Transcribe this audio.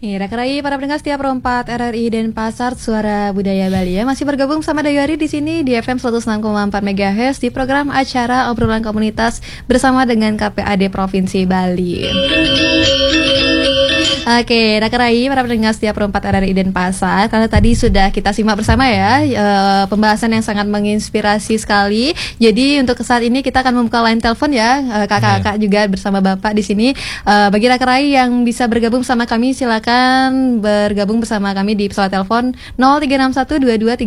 Iya, Dakrai para pendengar setia Pro 4 RRI Denpasar Suara Budaya Bali ya. Masih bergabung sama Dayari di sini di FM 106,4 MHz di program acara obrolan komunitas bersama dengan KPAD Provinsi Bali. Oke, Dakrai para pendengar setia Pro 4 RRI Denpasar, karena tadi sudah kita simak bersama ya pembahasan yang sangat menginspirasi sekali. Jadi untuk saat ini kita akan membuka line telepon ya, kakak-kakak juga bersama Bapak di sini. Bagi Dakrai yang bisa bergabung sama kami silakan bergabung bersama kami di pesawat telepon 036122